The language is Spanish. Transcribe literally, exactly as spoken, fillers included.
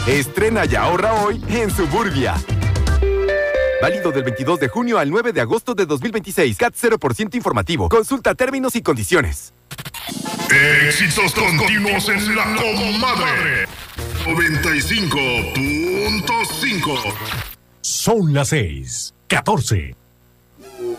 Estrena y ahorra hoy en Suburbia. Válido del veintidós de junio al nueve de agosto de dos mil veintiséis. C A T cero por ciento informativo. Consulta términos y condiciones. Éxitos continuos en La Comadre. noventa y cinco punto cinco. Son las seis, catorce.